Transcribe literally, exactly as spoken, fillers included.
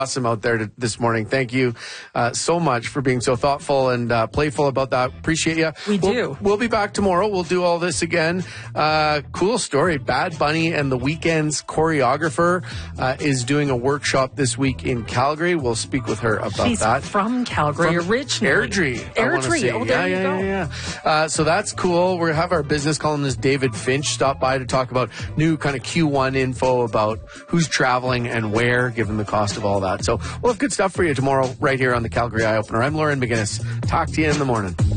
awesome out there to, this morning. Thank you uh, so much for being so thoughtful and uh, playful about that. Appreciate you. We we'll, do. We'll be back tomorrow. We'll do all this again. Uh, cool story. Bad Bunny and the Weeknd's choreographer uh, is doing a workshop this week in Calgary. We'll speak with her about She's that. from Calgary From originally. Airdrie. Airdrie. Oh, there yeah, you yeah, go. Yeah, yeah. Uh, so that's cool. We're going to have our business columnist David Finch stop by to talk about new kind of Q one info about who's traveling and where, given the cost of all that. So we'll have good stuff for you tomorrow right here on the Calgary Eye Opener. I'm Lauren McGinnis. Talk to you in the morning.